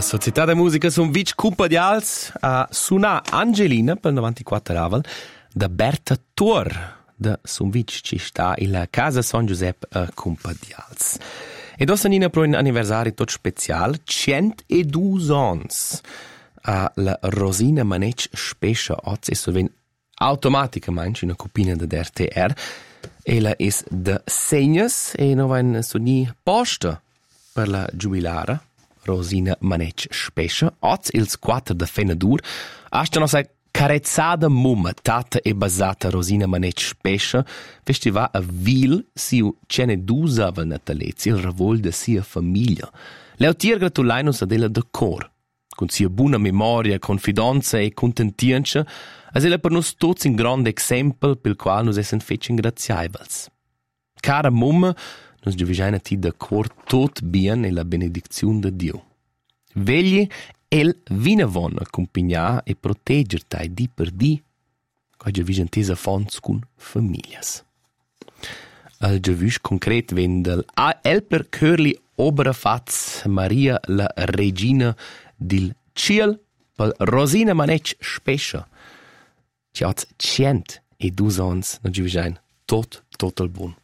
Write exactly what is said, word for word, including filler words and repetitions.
Società de Musica son Vic Cumpadials a sunar Angelina per novantaquattro aval da Berta Tor da son Vic ci sta il Casa San Giuseppe a Cumpadials. E dossa nina pro un anniversari tot special centodue ans a la Rosina Manec Spescia oz e solven automaticamente una copina da R T R. Ella es de Segnes e no vain soni posta per la giubilara Rosina Manec Spescia. Oz ils quattro de Fenadur. Asta no sai carezzada mumma, tata e basata Rosina Manec Spescia, festiva a vil siu cene dusava natalezi il ravol de sia famiglia. Leo tier gratulainus ad ella de cor, con sia buona memoria, confidenza e contentienza, as ella per nus tots un grande exempel pel qual nus essen fetch ingraziaivals. Cara mumma, nus giuvigiaina ti de cor tot bien e la benedizione de Dio. Vegli el vinavon accompagnar e protegger tai di per di, coi giavigentesa fonts cun familias. Al giavisch concret ven del el per Curli Oberafaz Maria la Regina dil Ciel pel Rosina Manec Spescia. Ci hat cent e dus ans, no giavigiain, tot, tot al bun.